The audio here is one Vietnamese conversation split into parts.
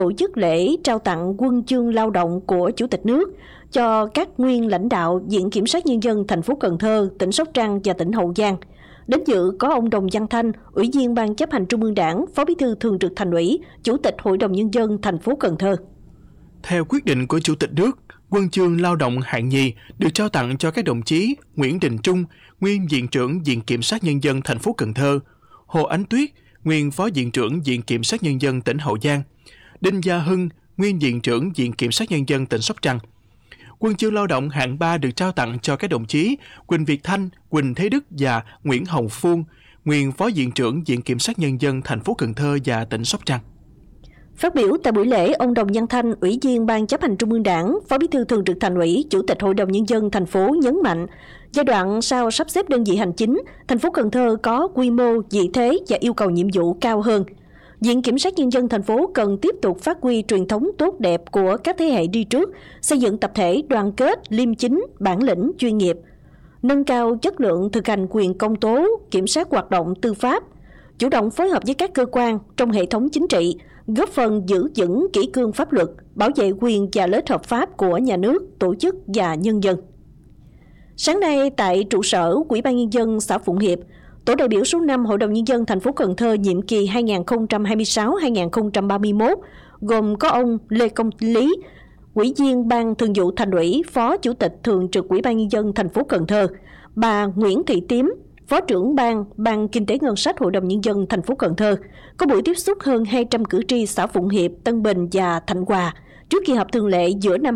tổ chức lễ trao tặng huân chương lao động của Chủ tịch nước cho các nguyên lãnh đạo Viện Kiểm sát Nhân dân thành phố Cần Thơ, tỉnh Sóc Trăng và tỉnh Hậu Giang. Đến dự có ông Đồng Văn Thanh, Ủy viên Ban Chấp hành Trung ương Đảng, Phó Bí thư Thường trực Thành ủy, Chủ tịch Hội đồng Nhân dân thành phố Cần Thơ. Theo quyết định của Chủ tịch nước, huân chương lao động hạng nhì được trao tặng cho các đồng chí Nguyễn Đình Trung, nguyên Viện trưởng Viện Kiểm sát Nhân dân thành phố Cần Thơ, Hồ Ánh Tuyết, nguyên Phó Viện trưởng Viện Kiểm sát Nhân dân tỉnh Hậu Giang, Đinh Gia Hưng, nguyên Viện trưởng Viện Kiểm sát Nhân dân tỉnh Sóc Trăng. Huân chương lao động hạng 3 được trao tặng cho các đồng chí Quỳnh Việt Thanh, Quỳnh Thế Đức và Nguyễn Hồng Phuông, nguyên Phó Viện trưởng Viện Kiểm sát Nhân dân thành phố Cần Thơ và tỉnh Sóc Trăng. Phát biểu tại buổi lễ, ông Đồng Văn Thanh, Ủy viên Ban Chấp hành Trung ương Đảng, Phó Bí thư Thường trực Thành ủy, Chủ tịch Hội đồng Nhân dân thành phố nhấn mạnh, giai đoạn sau sắp xếp đơn vị hành chính, thành phố Cần Thơ có quy mô, vị thế và yêu cầu nhiệm vụ cao hơn. Viện Kiểm sát Nhân dân thành phố cần tiếp tục phát huy truyền thống tốt đẹp của các thế hệ đi trước, xây dựng tập thể đoàn kết, liêm chính, bản lĩnh, chuyên nghiệp, nâng cao chất lượng thực hành quyền công tố, kiểm soát hoạt động tư pháp, chủ động phối hợp với các cơ quan trong hệ thống chính trị, góp phần giữ vững kỷ cương pháp luật, bảo vệ quyền và lợi ích hợp pháp của nhà nước, tổ chức và nhân dân. Sáng nay tại trụ sở Ủy ban Nhân dân xã Phụng Hiệp, Tổ đại biểu số 5 Hội đồng Nhân dân thành phố Cần Thơ nhiệm kỳ 2026-2031 gồm có ông Lê Công Lý, Ủy viên Ban Thường vụ Thành ủy, Phó Chủ tịch Thường trực Ủy ban Nhân dân thành phố Cần Thơ, bà Nguyễn Thị Tím, Phó trưởng Ban Kinh tế Ngân sách Hội đồng Nhân dân thành phố Cần Thơ, có buổi tiếp xúc hơn 200 cử tri xã Phụng Hiệp, Tân Bình và Thạnh Hòa trước kỳ họp thường lệ giữa năm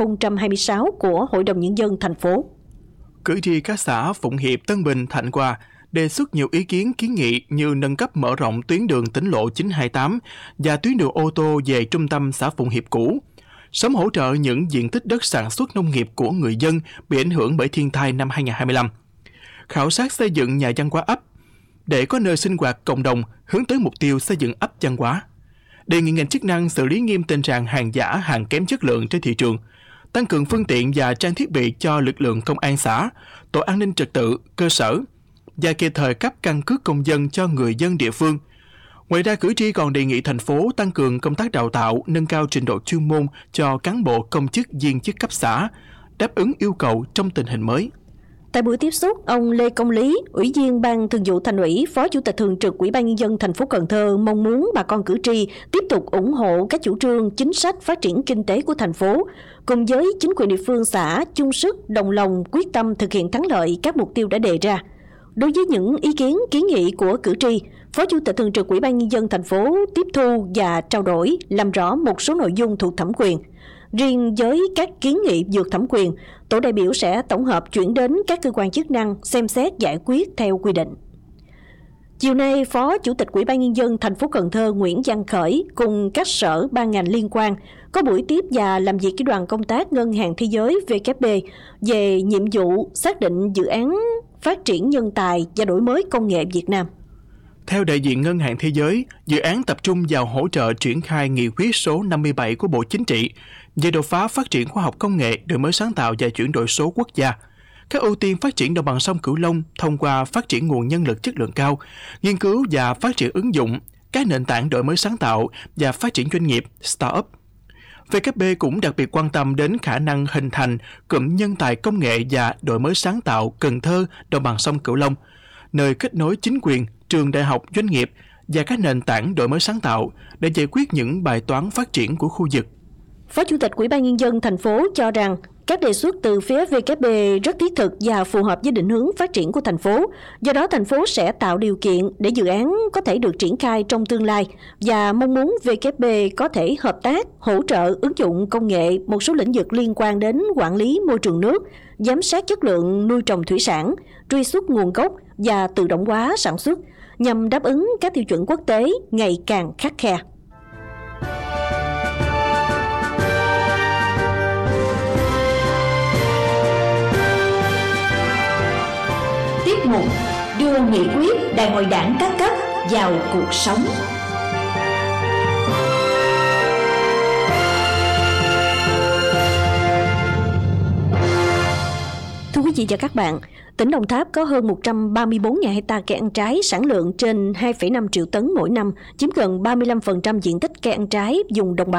2026 của Hội đồng Nhân dân thành phố. Cử tri các xã Phụng Hiệp, Tân Bình, Thạnh Hòa đề xuất nhiều ý kiến kiến nghị như nâng cấp mở rộng tuyến đường tỉnh lộ 928 và tuyến đường ô tô về trung tâm xã Phụng Hiệp cũ, sớm hỗ trợ những diện tích đất sản xuất nông nghiệp của người dân bị ảnh hưởng bởi thiên tai năm 2025, khảo sát xây dựng nhà văn hóa ấp để có nơi sinh hoạt cộng đồng hướng tới mục tiêu xây dựng ấp văn hóa, đề nghị ngành chức năng xử lý nghiêm tình trạng hàng giả, hàng kém chất lượng trên thị trường, tăng cường phương tiện và trang thiết bị cho lực lượng công an xã, tổ an ninh trật tự cơ sở và kịp thời cấp căn cước công dân cho người dân địa phương. Ngoài ra, cử tri còn đề nghị thành phố tăng cường công tác đào tạo, nâng cao trình độ chuyên môn cho cán bộ công chức viên chức cấp xã, đáp ứng yêu cầu trong tình hình mới. Tại buổi tiếp xúc, ông Lê Công Lý, Ủy viên Ban Thường vụ Thành ủy, Phó Chủ tịch Thường trực Ủy ban Nhân dân thành phố Cần Thơ mong muốn bà con cử tri tiếp tục ủng hộ các chủ trương, chính sách phát triển kinh tế của thành phố, cùng với chính quyền địa phương xã chung sức, đồng lòng, quyết tâm thực hiện thắng lợi các mục tiêu đã đề ra. Đối với những ý kiến, kiến nghị của cử tri, Phó Chủ tịch Thường trực Ủy ban Nhân dân thành phố tiếp thu và trao đổi, làm rõ một số nội dung thuộc thẩm quyền. Riêng với các kiến nghị vượt thẩm quyền, tổ đại biểu sẽ tổng hợp chuyển đến các cơ quan chức năng xem xét giải quyết theo quy định. Chiều nay, Phó Chủ tịch Ủy ban Nhân dân thành phố Cần Thơ Nguyễn Văn Khởi cùng các sở ban ngành liên quan có buổi tiếp và làm việc với đoàn công tác Ngân hàng Thế giới WB về nhiệm vụ xác định dự án phát triển nhân tài và đổi mới công nghệ Việt Nam. Theo đại diện Ngân hàng Thế giới, dự án tập trung vào hỗ trợ triển khai nghị quyết số 57 của Bộ Chính trị về đột phá phát triển khoa học công nghệ, đổi mới sáng tạo và chuyển đổi số quốc gia. Các ưu tiên phát triển đồng bằng sông Cửu Long thông qua phát triển nguồn nhân lực chất lượng cao, nghiên cứu và phát triển ứng dụng, các nền tảng đổi mới sáng tạo và phát triển doanh nghiệp, start-up. WB cũng đặc biệt quan tâm đến khả năng hình thành cụm nhân tài công nghệ và đổi mới sáng tạo Cần Thơ, đồng bằng sông Cửu Long, nơi kết nối chính quyền, trường đại học, doanh nghiệp và các nền tảng đổi mới sáng tạo để giải quyết những bài toán phát triển của khu vực. Phó Chủ tịch Ủy ban Nhân dân thành phố cho rằng các đề xuất từ phía WB rất thiết thực và phù hợp với định hướng phát triển của thành phố. Do đó, thành phố sẽ tạo điều kiện để dự án có thể được triển khai trong tương lai và mong muốn WB có thể hợp tác, hỗ trợ ứng dụng công nghệ một số lĩnh vực liên quan đến quản lý môi trường nước, giám sát chất lượng nuôi trồng thủy sản, truy xuất nguồn gốc và tự động hóa sản xuất nhằm đáp ứng các tiêu chuẩn quốc tế ngày càng khắt khe. Tiết mục đưa nghị quyết Đại hội Đảng các cấp vào cuộc sống. Thưa quý vị và các bạn, tỉnh Đồng Tháp có hơn 134.000 hectare cây ăn trái, sản lượng trên 2,5 triệu tấn mỗi năm, chiếm gần 35% diện tích cây ăn trái vùng đồng bằng.